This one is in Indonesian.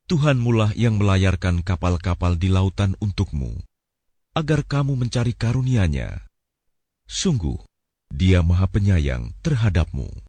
Tuhanmulah yang melayarkan kapal-kapal di lautan untukmu, agar kamu mencari karunia-Nya. Sungguh, Dia Maha Penyayang terhadapmu.